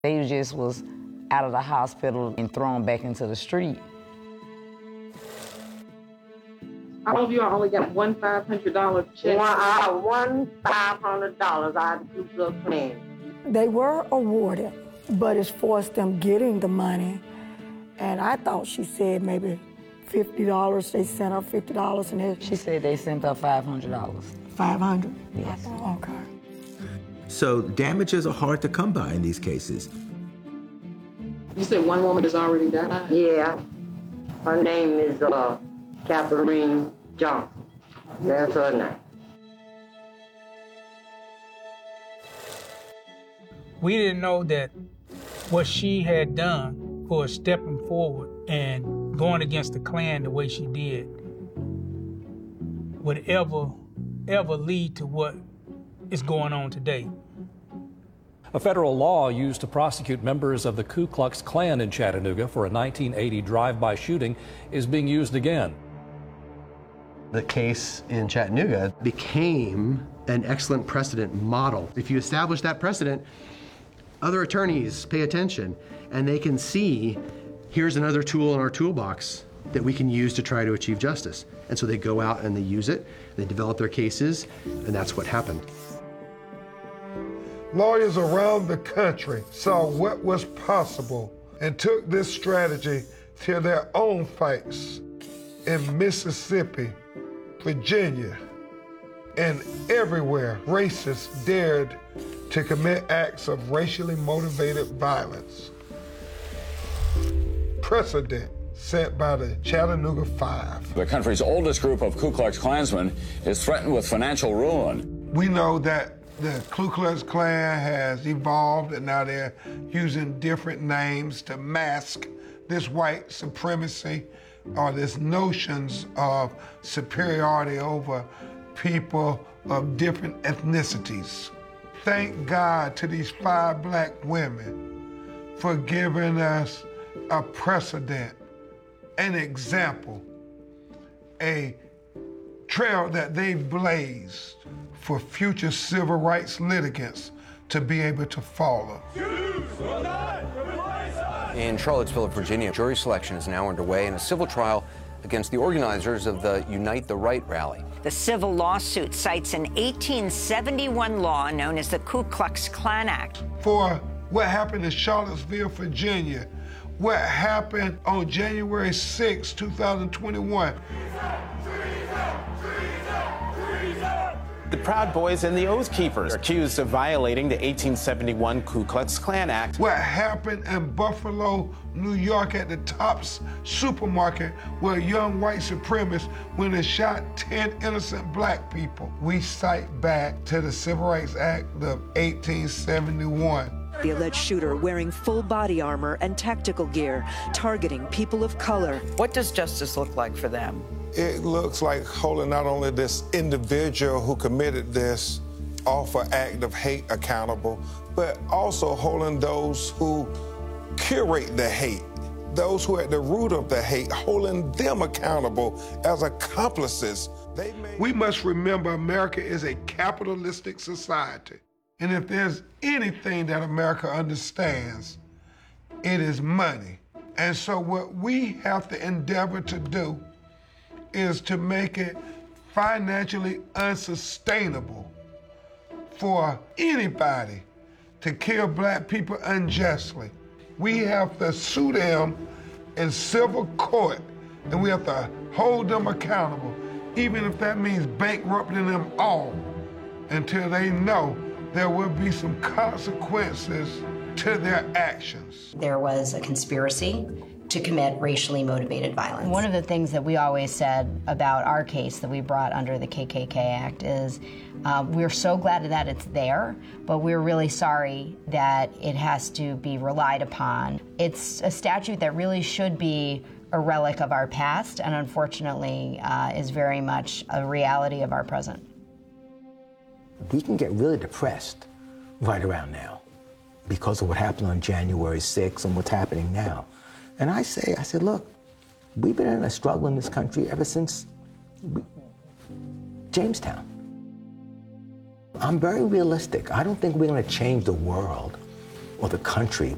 They just was out of the hospital and thrown back into the street. All of you only got one $500 check? One $500 out of the Ku Klux Klan. They were awarded, but as far as them getting the money, and I thought she said maybe $50, they sent her $50 and She said they sent her $500. 500? Yes. Okay. So damages are hard to come by in these cases. You said one woman has already died? Yeah. Her name is Catherine Johnson. That's her name. We didn't know that what she had done for stepping forward and going against the Klan the way she did would ever lead to what is going on today. A federal law used to prosecute members of the Ku Klux Klan in Chattanooga for a 1980 drive-by shooting is being used again. The case in Chattanooga became an excellent precedent model. If you establish that precedent, other attorneys pay attention and they can see, here's another tool in our toolbox that we can use to try to achieve justice. And so they go out and they use it, they develop their cases, and that's what happened. Lawyers around the country saw what was possible and took this strategy to their own fights in Mississippi, Virginia, and everywhere racists dared to commit acts of racially motivated violence. Precedent set by the Chattanooga Five. The country's oldest group of Ku Klux Klansmen is threatened with financial ruin. We know that the Ku Klux Klan has evolved and now they're using different names to mask this white supremacy or this notions of superiority over people of different ethnicities. Thank God to these 5 black women for giving us a precedent, an example, a trail that they blazed for future civil rights litigants to be able to follow. In Charlottesville, Virginia, jury selection is now underway in a civil trial against the organizers of the Unite the Right rally. The civil lawsuit cites an 1871 law known as the Ku Klux Klan Act. For what happened in Charlottesville, Virginia, what happened on January 6, 2021. The Proud Boys and the Oath Keepers are accused of violating the 1871 Ku Klux Klan Act. What happened in Buffalo, New York at the Tops supermarket where young white supremacists went and shot 10 innocent black people. We cite back to the Civil Rights Act of 1871. The alleged shooter wearing full body armor and tactical gear, targeting people of color. What does justice look like for them? It looks like holding not only this individual who committed this awful act of hate accountable, but also holding those who curate the hate, those who are at the root of the hate, holding them accountable as accomplices. We must remember America is a capitalistic society. And if there's anything that America understands, it is money. And so what we have to endeavor to do is to make it financially unsustainable for anybody to kill black people unjustly. We have to sue them in civil court and we have to hold them accountable, even if that means bankrupting them all, until they know there will be some consequences to their actions. There was a conspiracy to commit racially motivated violence. One of the things that we always said about our case that we brought under the KKK Act is we're so glad that it's there, but we're really sorry that it has to be relied upon. It's a statute that really should be a relic of our past and unfortunately is very much a reality of our present. We can get really depressed right around now because of what happened on January 6th and what's happening now. And I said, look, we've been in a struggle in this country ever since Jamestown. I'm very realistic. I don't think we're going to change the world or the country